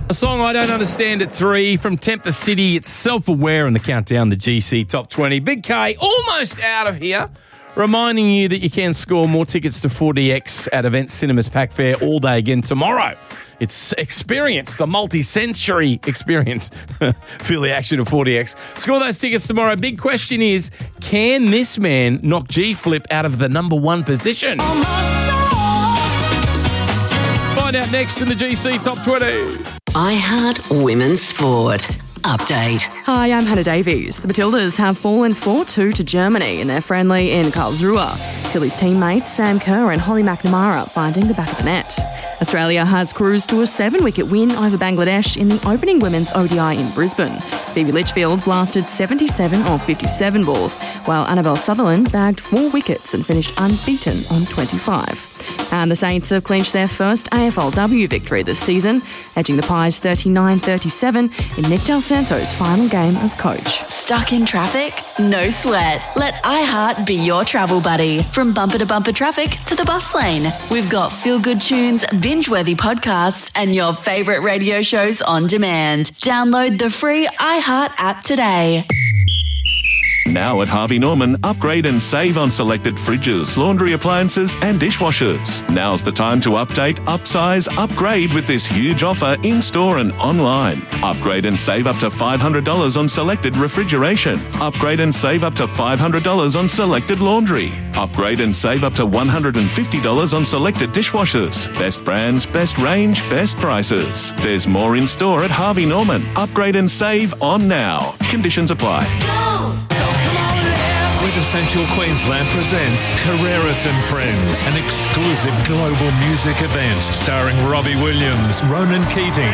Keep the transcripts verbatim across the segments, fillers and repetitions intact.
A song I don't understand at three from Tempest City. It's Self-Aware in the countdown, the G C Top twenty. Big K almost out of here. Reminding you that you can score more tickets to four D X at Event Cinemas Pack Fair all day again tomorrow. It's experience, the multi-sensory experience. Feel the action of four D X. Score those tickets tomorrow. Big question is, can this man knock G-Flip out of the number one position? Find out next in the G C Top twenty. iHeart Women's Sport. Update. Hi, I'm Hannah Davies. The Matildas have fallen four two to Germany in their friendly in Karlsruhe. Tilly's teammates Sam Kerr and Holly McNamara finding the back of the net. Australia has cruised to a seven-wicket win over Bangladesh in the opening women's O D I in Brisbane. Phoebe Litchfield blasted seventy-seven of fifty-seven balls, while Annabelle Sutherland bagged four wickets and finished unbeaten on twenty-five. And the Saints have clinched their first A F L W victory this season, edging the Pies thirty-nine thirty-seven in Nick Del Santo's final game as coach. Stuck in traffic? No sweat. Let iHeart be your travel buddy. From bumper to bumper traffic to the bus lane. We've got feel-good tunes, binge-worthy podcasts, and your favourite radio shows on demand. Download the free iHeart app today. Now at Harvey Norman, upgrade and save on selected fridges, laundry appliances and dishwashers. Now's the time to update, upsize, upgrade with this huge offer in-store and online. Upgrade and save up to five hundred dollars on selected refrigeration. Upgrade and save up to five hundred dollars on selected laundry. Upgrade and save up to one hundred fifty dollars on selected dishwashers. Best brands, best range, best prices. There's more in-store at Harvey Norman. Upgrade and save on now. Conditions apply. Quintessential Queensland presents Carreras and Friends, an exclusive global music event starring Robbie Williams, Ronan Keating,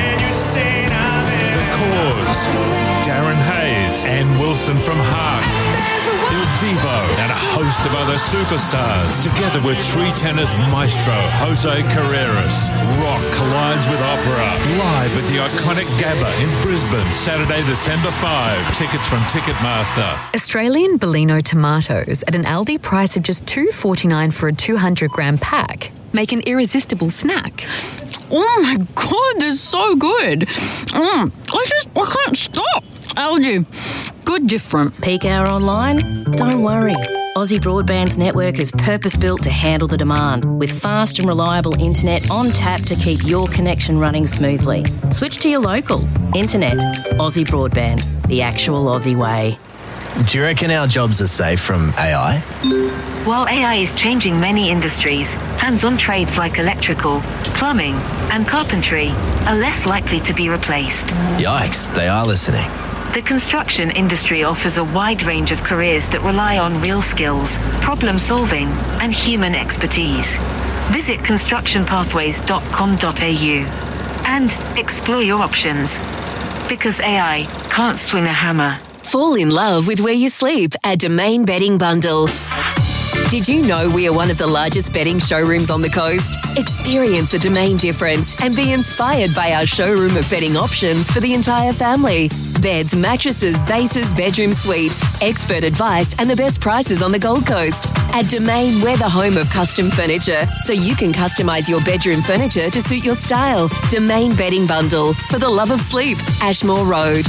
The Cause, Darren Hayes, Ann Wilson from Heart, Il Divo, and a host of other superstars, together with three tenors maestro Jose Carreras. Rock collides with opera, live at the iconic Gabba in Brisbane, Saturday, December fifth. Tickets from Ticketmaster. Australian Bellino tomatoes at an Aldi price of just two dollars forty-nine for a two hundred gram pack make an irresistible snack. Oh my God, they're so good. Mm, I just, I can't stop. Aldi, good different. Peak hour online? Don't worry. Aussie Broadband's network is purpose-built to handle the demand, with fast and reliable internet on tap to keep your connection running smoothly. Switch to your local. Internet. Aussie Broadband. The actual Aussie way. Do you reckon our jobs are safe from A I? While A I is changing many industries, hands-on trades like electrical, plumbing, and carpentry are less likely to be replaced. Yikes, they are listening. The construction industry offers a wide range of careers that rely on real skills, problem-solving, and human expertise. Visit construction pathways dot com dot a u and explore your options. Because A I can't swing a hammer. Fall in love with where you sleep at Domain Bedding Bundle. Did you know we are one of the largest bedding showrooms on the coast? Experience a Domain difference and be inspired by our showroom of bedding options for the entire family. Beds, mattresses, bases, bedroom suites, expert advice and the best prices on the Gold Coast. At Domain, we're the home of custom furniture, so you can customise your bedroom furniture to suit your style. Domain Bedding Bundle, for the love of sleep, Ashmore Road.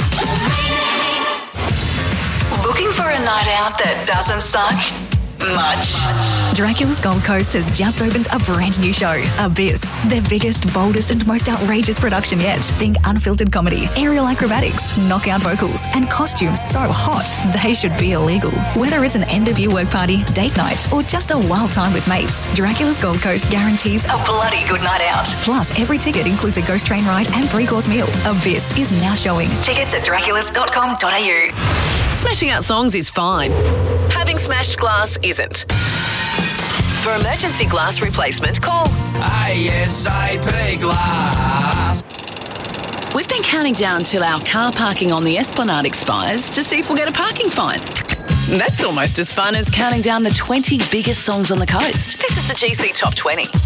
Looking for a night out that doesn't suck much? Dracula's Gold Coast has just opened a brand new show, Abyss. Their biggest, boldest and most outrageous production yet. Think unfiltered comedy, aerial acrobatics, knockout vocals and costumes so hot they should be illegal. Whether it's an end-of-year work party, date night or just a wild time with mates, Dracula's Gold Coast guarantees a bloody good night out. Plus, every ticket includes a ghost train ride and three-course meal. Abyss is now showing. Tickets at draculas dot com dot a u. Smashing out songs is fine. Having smashed glass isn't. For emergency glass replacement, call A S A P Glass. We've been counting down till our car parking on the Esplanade expires to see if we'll get a parking fine. That's almost as fun as counting down the twenty biggest songs on the coast. This is the G C Top twenty.